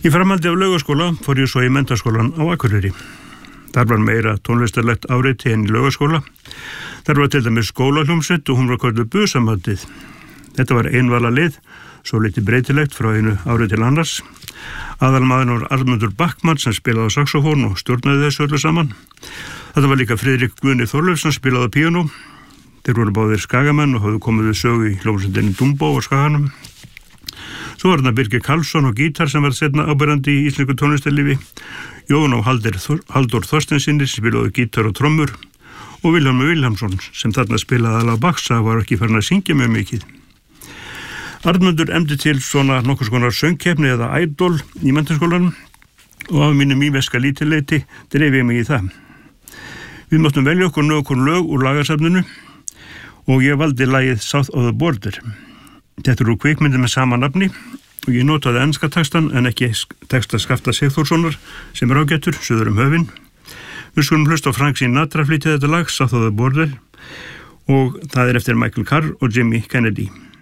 Í framhaldi af Laugaskóla fór ég svo í Menntaskólann á Akureyri. Þar var meira tónlistarlegt áreiti en í Laugaskóla. Þar var til dæmis skólahljómsveit og hún var kölluð Busamhaldið. Þetta var einvala lið, svo litið breytilegt frá einu ári til annars. Aðalmaðurinn var Arnmundur Backmann sem spilaði á saxofón og stjórnaði þessu öllu saman. Þetta var líka Friðrik Guðni Þorleifs sem spilaði á píanó. Þeir voru báðir skagamenn og hafðu komið við sögu í hljómsveitinni Dumbo á Skaganum. Svo var þarna Birgir Karlsson og gítar sem var seinna áberandi í íslensku tónlistarlífi. Jón og Halldór Þorsteinsinni spilaði gítar og trommur og Vilhjálmur Vilhjálmsson sem þarna spilaði alveg á baksa var ekki farin að syngja mjög mikið. Arnmundur efndi til svona nokkurs konar söngkeppni eða idol í Menntaskólanum og af mínu mýveska lítilleiti dreif ég mig í það. Við máttum velja okkur nokkur lög úr lagarsafninu og ég valdi lagið South of the Border. Þetta eru kvikmyndir með sama nafni og ég notaði enska textan en ekki texta Skafta Sigþórssonar sem er ágættur, suður höfin. Við skulum hlusta á Frank Sinatra flytja þetta lag South of the Border og það er eftir Michael Carr og Jimmy Kennedy.